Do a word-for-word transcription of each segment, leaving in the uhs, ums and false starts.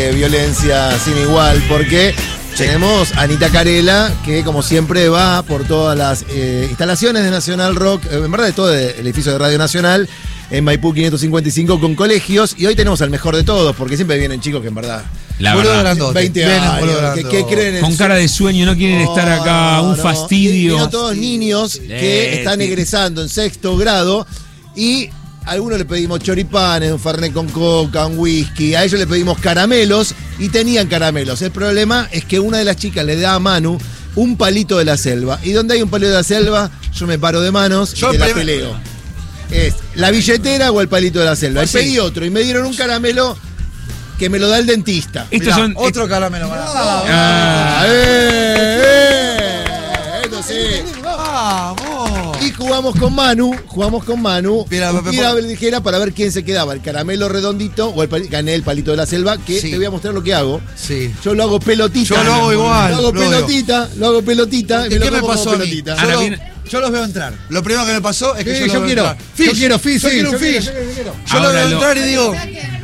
Eh, violencia sin igual, porque sí. Tenemos a Anita Carela, que como siempre va por todas las eh, instalaciones de Nacional Rock, eh, en verdad de todo el edificio de Radio Nacional, en Maipú quinientos cincuenta y cinco con colegios, y hoy tenemos al mejor de todos, porque siempre vienen chicos que en verdad... La verdad, veinte años, que, que creen en con cara de sueño, no quieren no, estar acá, un no. fastidio. Vino todos niños sí. que están egresando en sexto grado, y a algunos le pedimos choripanes, un fernet con coca, un whisky, a ellos le pedimos caramelos, y tenían caramelos. El problema es que una de las chicas le da a Manu un palito de la selva, y donde hay un palito de la selva, yo me paro de manos yo y te la peleo. Es la billetera o el palito de la selva. Y sí. pedí otro, y me dieron un caramelo que me lo da el dentista. Estos son otro caramelo. Ah, ah, eh, eh, esto sí. Vamos. Y jugamos con Manu, jugamos con Manu, Mira, un tira ligera para ver quién se quedaba, el caramelo redondito o el palito. Gané el palito de la selva, que sí. te voy a mostrar lo que hago. Sí. Yo lo hago pelotita. Yo lo hago igual. Lo hago pelotita, lo hago pelotita. ¿Y me qué lo me pasó a mí? pelotita. Yo, lo, yo los veo entrar. Lo primero que me pasó es que sí, yo, yo quiero. Fish. Yo quiero fish, yo sí, quiero un yo fish. Quiero, yo, quiero. yo lo veo lo... entrar y digo...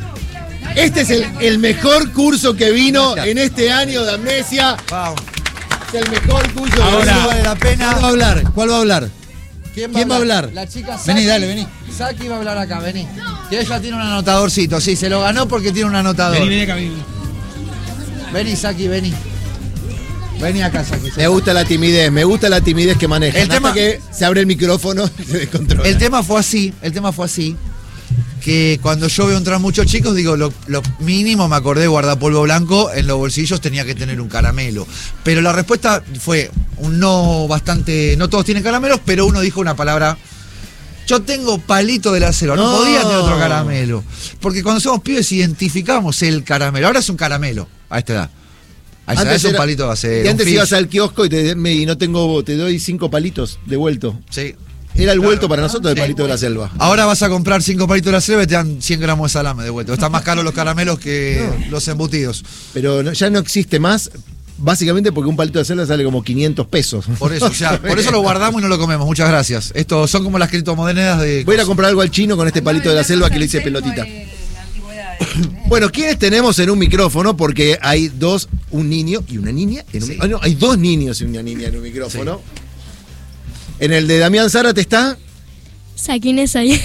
Este es el, el mejor curso que vino en este año de Amnesia. Wow. Es el mejor curso. Ahora que vale la pena. ¿Cuál va a hablar? ¿Cuál va a hablar? ¿Quién va, ¿Quién va a hablar? La chica Saki. Vení, dale, vení. Saki va a hablar acá, vení. Que ella tiene un anotadorcito, sí, se lo ganó porque tiene un anotador. Vení, vení acá, vení. Vení, Saki, vení. Vení acá, Saki. Me gusta la timidez, me gusta la timidez que maneja. El tema que se abre el micrófono y se descontrola. El tema fue así, el tema fue así. Que cuando yo veo entrar muchos chicos, digo, lo, lo mínimo me acordé de guardapolvo blanco, en los bolsillos tenía que tener un caramelo. Pero la respuesta fue un no bastante, no todos tienen caramelos, pero uno dijo una palabra, yo tengo palito de la selva, no, no podía tener otro caramelo. Porque cuando somos pibes identificamos el caramelo, ahora es un caramelo a esta edad. A esta edad es un era, palito de la selva. Y antes ibas al kiosco y, te, me, y no tengo, te doy cinco palitos devuelto. Sí. Era el vuelto para nosotros del palito de la selva. Ahora vas a comprar cinco palitos de la selva y te dan cien gramos de salame de vuelto. Están más caros los caramelos que no. los embutidos. Pero no, ya no existe más, básicamente porque un palito de selva sale como quinientos pesos. Por eso, ya, por eso lo guardamos y no lo comemos. Muchas gracias. Estos son como las criptomonedas de... Voy a ir a comprar algo al chino con este palito de la selva que le hice pelotita. Bueno, ¿quiénes tenemos en un micrófono? Porque hay dos, un niño y una niña. En un, sí. oh, no, hay dos niños y una niña en un micrófono. Sí. En el de Damián Zárate está... Saquines ahí.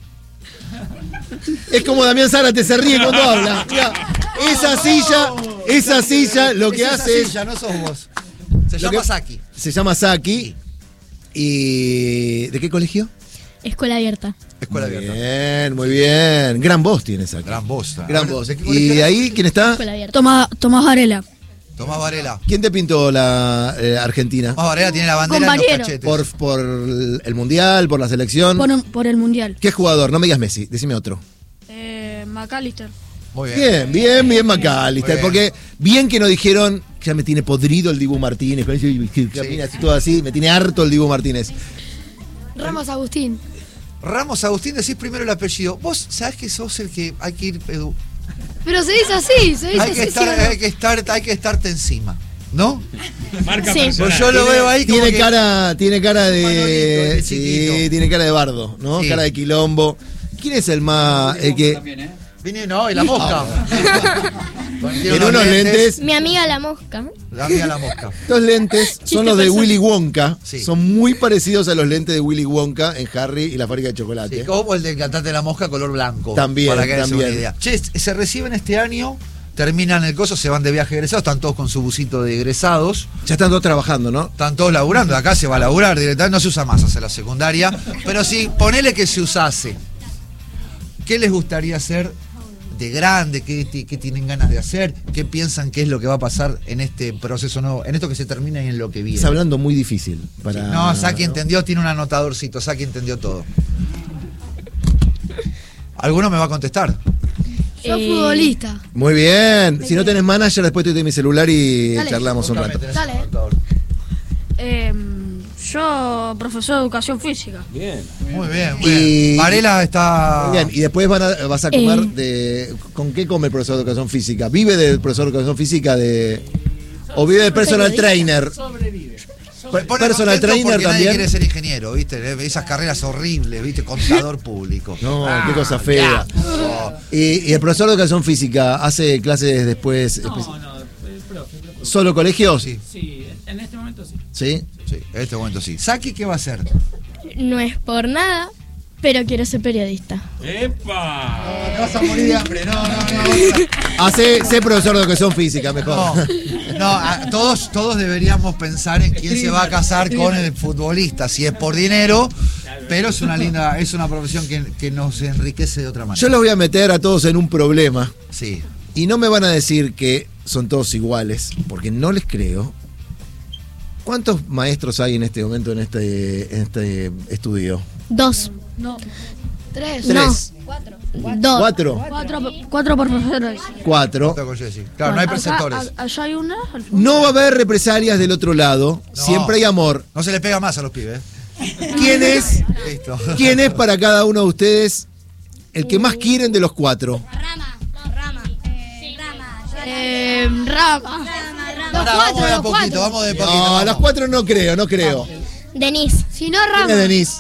Es como Damián Zárate se ríe cuando habla. Mirá, esa silla, esa silla lo que es hace... Esa silla, no sos vos. Se llama que, Saki. Se llama Saki. ¿Y de qué colegio? Escuela Abierta. Escuela muy Abierta. Bien, muy bien. Gran voz tiene Saki. Gran voz. Gran voz. ¿Y de ahí quién está? Escuela Abierta. Tomás, Tomás Varela. Tomás Varela. ¿Quién te pintó la eh, Argentina? Tomás Varela tiene la bandera en los cachetes. Por, por el Mundial, por la selección. Por, por el Mundial. ¿Qué jugador? No me digas Messi, decime otro. Eh, McAllister. Muy bien. Bien, bien, bien McAllister. Bien. Porque bien que nos dijeron, ya me tiene podrido el Dibu Martínez, con ese que camina así, todo así, me tiene harto el Dibu Martínez. Ramos Agustín. Ramos Agustín, decís primero el apellido. Vos sabés que sos el que hay que ir... Edu. Pero se dice así, se dice hay que así. Estar, ¿sí? hay, que estar, hay que estarte encima, ¿no? Marca sí. Pues yo lo tiene, veo ahí como tiene que... cara, tiene cara de... Manolito, sí, tiene cara de bardo, ¿no? Sí. Cara de quilombo. ¿Quién es el más... el que... También, ¿eh? Vine, no, y la mosca. En unos lentes. lentes. Mi amiga la mosca. La amiga la mosca. Estos lentes son los de persona. Willy Wonka. Sí. Son muy parecidos a los lentes de Willy Wonka en Harry y la fábrica de chocolate. Sí, como el del cantante de la mosca color blanco. También, para que también. una idea. Che, se reciben este año, terminan el coso, se van de viaje egresados, están todos con su busito de egresados. Ya están todos trabajando, ¿no? Están todos laburando, acá se va a laburar directamente, no se usa más hacia la secundaria. Pero si ponele que se usase, ¿qué les gustaría hacer de grande? ¿Qué, qué tienen ganas de hacer? ¿Qué piensan que es lo que va a pasar en este proceso nuevo, en esto que se termina y en lo que viene? Está hablando muy difícil. Para... Sí, no, Saki entendió, tiene un anotadorcito, Saki entendió todo. ¿Alguno me va a contestar? Yo eh... futbolista. Muy bien. Si no tenés manager, después te doy mi celular y dale, charlamos un rato. Dale. Eh, yo, profesor de educación física. Bien. Muy bien, muy y, bien. Varela está... Muy bien, y después van a, vas a comer eh. de... ¿Con qué come el profesor de educación física? ¿Vive del profesor de educación física de... o vive del personal trainer? Sobrevive. Pone Personal contento trainer porque nadie también. quiere ser ingeniero, ¿viste? Esas carreras horribles, ¿viste? Contador público. No, Ah, qué cosa fea. no. Y, y el profesor de educación física hace clases después. No, espe- no, el profe, el profe. ¿Solo colegios? Sí, Sí, en este momento sí. ¿Sí? sí, en este momento sí. ¿Saki qué va a hacer? No es por nada, pero quiero ser periodista. ¡Epa! Te vas a morir de hambre, no, no, no. Hace, sé profesor de educación física, mejor. No, no a- todos, todos deberíamos pensar en quién se va a casar con el futbolista, si es por dinero, pero es una linda, es una profesión que, que nos enriquece de otra manera. Yo los voy a meter a todos en un problema. Sí. Y no me van a decir que son todos iguales, porque no les creo. ¿Cuántos maestros hay en este momento en este, en este estudio? Dos. No. Tres. Tres. Dos. ¿Cuatro? Cuatro, cuatro profesores. Cuatro. Toco yo, sí. Claro, no hay Acá- preceptores. a- allá hay una. al fondo. No va a haber represalias del otro lado. No. Siempre hay amor. No se le pega más a los pibes. ¿Quién es, Listo. quién es para cada uno de ustedes el que más quieren de los cuatro? Rama, no, Rama. Eh, Rama. Eh, Rama. Rama, Los Pará, vamos cuatro, de a los poquito, cuatro. vamos de poquito. No, a vamos. las cuatro no creo, no creo. Denise. Si no, ¿Quién Rama. es Denise?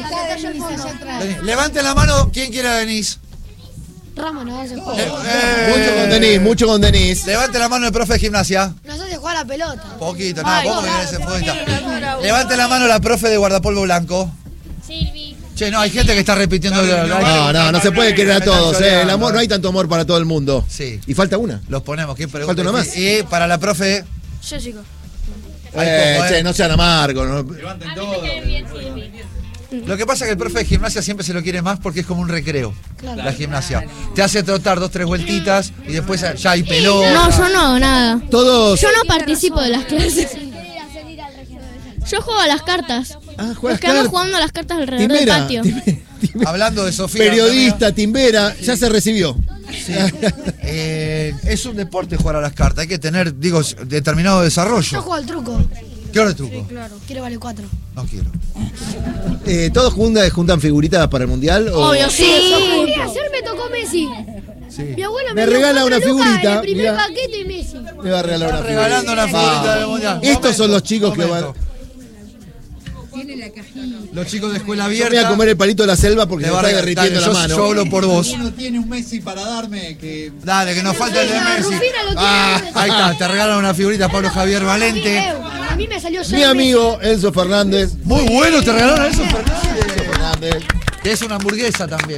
Denis, levanten la mano, ¿quién quiere a Denis? Rama nos hace Eh, jugar. Mucho con Denise, mucho con Denise. Levante la mano el profe de gimnasia. Nos hace jugar a la pelota. Poquito, nada, Ay, ¿cómo que no, querés ser no, futbolista? Levante la mano la profe de guardapolvo blanco. Silvi. Che, no, hay gente que está repitiendo. No, no, no se puede querer a todos, eh. El amor, no hay tanto amor para todo el mundo. Sí. Y falta una. Los ponemos, ¿quién pregunta? Falta uno más. Y para la profe. Jessica. Hay Eh, poco, eh. che, no sean amargos. ¿no? A mí me cae bien Silvi. Lo que pasa es que el profe de gimnasia siempre se lo quiere más porque es como un recreo. La gimnasia. Te hace trotar dos, tres vueltitas y después ya hay pelota. No, yo no hago nada. Todos. Yo no participo de las clases. Yo juego a las cartas. Ah, Nos juegas quedamos cartas. jugando a las cartas alrededor del Timbera. patio. Timbe- Timbe- Hablando de Sofía. Periodista, timbera, ya se recibió. Sí. Eh, es un deporte jugar a las cartas. Hay que tener, digo, determinado Yo desarrollo. juego al truco. ¿Qué hora de truco? Claro. Quiero vale cuatro. No quiero. Eh, ¿Todos juntan, juntan figuritas para el mundial? o- Obvio, sí. Ayer me tocó Messi. Sí. Mi abuelo Me me, dio regala cuatro una lucas figurita, en el primer mirá. paquete y Messi. Me va a regalar una figurita. Regalando una figurita del mundial. Estos Momento, son los chicos que van. momento. Los chicos de escuela Yo me abierta. voy a comer el palito de la selva porque te me va a está regalar- derritiendo dale, la yo, mano. yo hablo por vos. Uno tiene un Messi para darme que Dale, que nos falta el de Messi. Rufina lo tiene. Ah, ahí está, te regalan una figurita Pablo Javier Valente. Eh, A mí me salió Mi amigo Enzo Fernández. Muy bueno, te regalaron eso, Fernández. Fernández. Que es una hamburguesa también.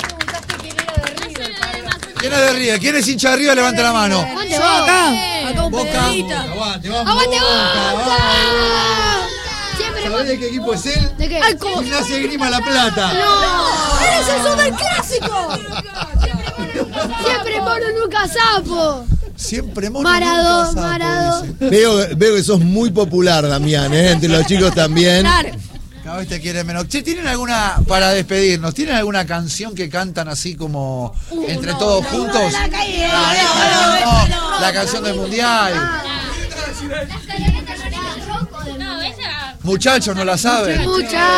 ¿Quién es de River? ¿Quién es hincha de River? Levanta la mano. ¿Dónde va? Acá. Acá un Boca. pedacito. aguante, vamos. ¡Aguante, Boca, Boca! Siempre ¿Sabés de qué equipo es él? ¿De qué? Ay, ¿cómo? Gimnasia Grima La Plata. ¡No! ¡Eres el superclásico! Siempre mono, nunca sapo. Siempre mono. Maradó, nunca sapo, Maradó. dice. Veo, veo que sos muy popular, Damián, ¿eh? Entre los chicos también. Cada vez te quieren menos. Che, ¿tienen alguna, para despedirnos, ¿tienen alguna canción que cantan así como entre todos juntos? No, no, no, la canción del mundial. No, esa. Muchachos, no la saben. Mucha.